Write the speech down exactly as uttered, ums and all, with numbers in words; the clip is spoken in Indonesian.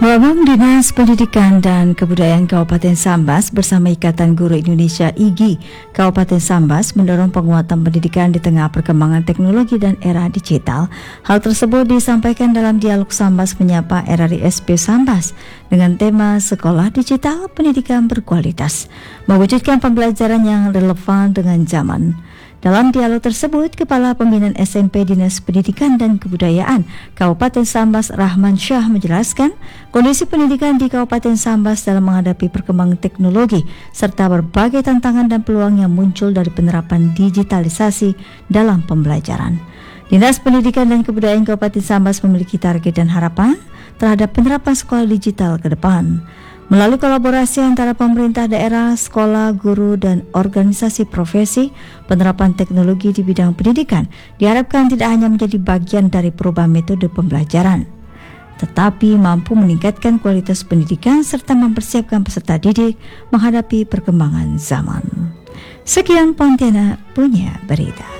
Babang Dinas Pendidikan dan Kebudayaan Kabupaten Sambas bersama Ikatan Guru Indonesia I G I Kabupaten Sambas mendorong penguatan pendidikan di tengah perkembangan teknologi dan era digital. Hal tersebut disampaikan dalam dialog Sambas menyapa R R I S P Sambas dengan tema Sekolah Digital Pendidikan Berkualitas, mewujudkan pembelajaran yang relevan dengan zaman. Dalam dialog tersebut, Kepala Pembinaan S M P Dinas Pendidikan dan Kebudayaan Kabupaten Sambas Rahman Syah menjelaskan kondisi pendidikan di Kabupaten Sambas dalam menghadapi perkembangan teknologi serta berbagai tantangan dan peluang yang muncul dari penerapan digitalisasi dalam pembelajaran. Dinas Pendidikan dan Kebudayaan Kabupaten Sambas memiliki target dan harapan terhadap penerapan sekolah digital ke depan. Melalui kolaborasi antara pemerintah daerah, sekolah, guru, dan organisasi profesi, penerapan teknologi di bidang pendidikan diharapkan tidak hanya menjadi bagian dari perubahan metode pembelajaran, tetapi mampu meningkatkan kualitas pendidikan serta mempersiapkan peserta didik menghadapi perkembangan zaman. Sekian Pontianak punya berita.